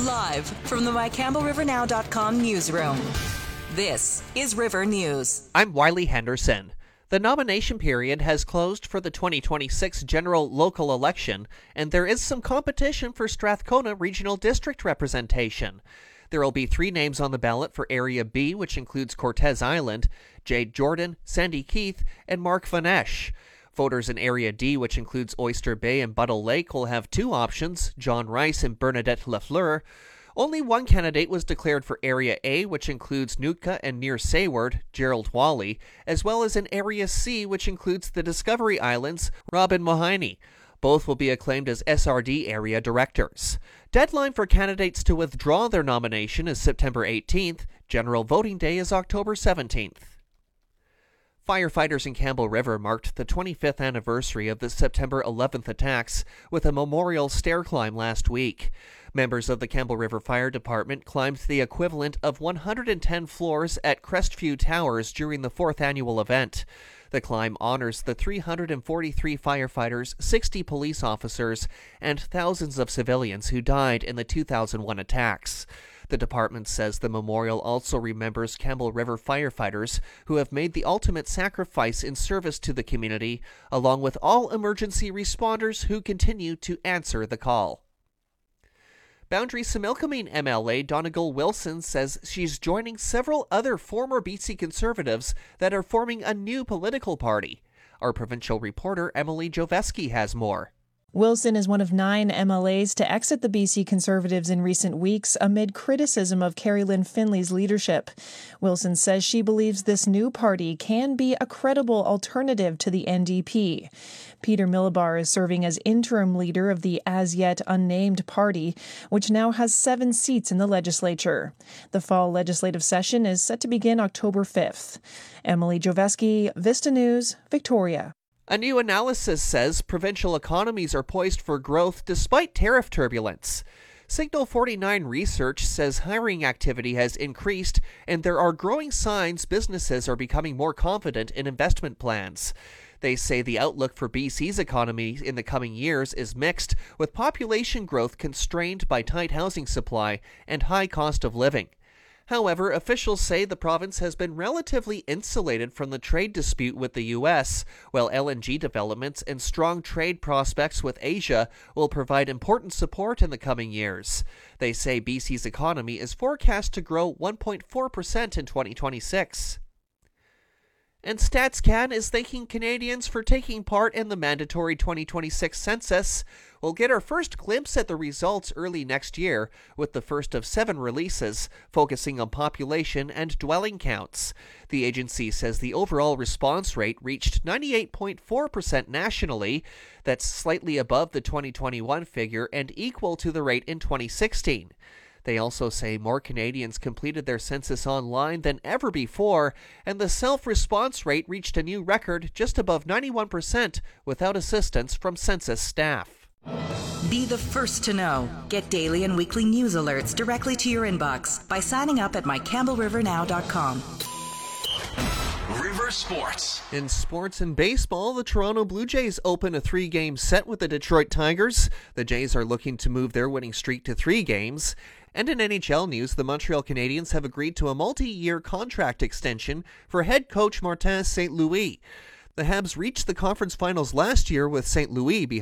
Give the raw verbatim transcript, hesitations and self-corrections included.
Live from the my campbell river now dot com newsroom. This is River News. I'm Wiley Henderson. The nomination period has closed for the twenty twenty-six general local election, and there is some competition for Strathcona Regional District representation. There will be three names on the ballot for Area B, which includes Cortez Island, Jade Jordan, Sandy Keith, and Mark Van Esch. Voters in Area D, which includes Oyster Bay and Buttle Lake, will have two options, John Rice and Bernadette Lafleur. Only one candidate was declared for Area A, which includes Nootka and near Sayward, Gerald Wally, as well as in Area C, which includes the Discovery Islands, Robin Mohiney. Both will be acclaimed as S R D area directors. Deadline for candidates to withdraw their nomination is September eighteenth. General voting day is October seventeenth. Firefighters in Campbell River marked the twenty-fifth anniversary of the September eleventh attacks with a memorial stair climb last week. Members of the Campbell River Fire Department climbed the equivalent of one hundred ten floors at Crestview Towers during the fourth annual event. The climb honors the three hundred forty-three firefighters, sixty police officers, and thousands of civilians who died in the two thousand one attacks. The department says the memorial also remembers Campbell River firefighters who have made the ultimate sacrifice in service to the community, along with all emergency responders who continue to answer the call. Boundary Similkameen M L A Donegal Wilson says she's joining several other former B C Conservatives that are forming a new political party. Our provincial reporter Emily Joveski has more. Wilson is one of nine M L As to exit the B C Conservatives in recent weeks amid criticism of Carrie Lynn Finley's leadership. Wilson says she believes this new party can be a credible alternative to the N D P. Peter Millibar is serving as interim leader of the as-yet unnamed party, which now has seven seats in the legislature. The fall legislative session is set to begin October fifth. Emily Joveski, Vista News, Victoria. A new analysis says provincial economies are poised for growth despite tariff turbulence. Signal forty-nine Research says hiring activity has increased and there are growing signs businesses are becoming more confident in investment plans. They say the outlook for B C's economy in the coming years is mixed, with population growth constrained by tight housing supply and high cost of living. However, officials say the province has been relatively insulated from the trade dispute with the U S, while L N G developments and strong trade prospects with Asia will provide important support in the coming years. They say B C's economy is forecast to grow one point four percent in twenty twenty-six. And StatsCan is thanking Canadians for taking part in the mandatory twenty twenty-six census. We'll get our first glimpse at the results early next year, with the first of seven releases, focusing on population and dwelling counts. The agency says the overall response rate reached ninety-eight point four percent nationally. That's slightly above the twenty twenty-one figure and equal to the rate in twenty sixteen. They also say more Canadians completed their census online than ever before, and the self-response rate reached a new record just above ninety-one percent without assistance from census staff. Be the first to know. Get daily and weekly news alerts directly to your inbox by signing up at my campbell river now dot com. River Sports. In sports and baseball, the Toronto Blue Jays open a three-game set with the Detroit Tigers. The Jays are looking to move their winning streak to three games. And in N H L news, the Montreal Canadiens have agreed to a multi-year contract extension for head coach Martin Saint Louis. The Habs reached the conference finals last year with Saint Louis behind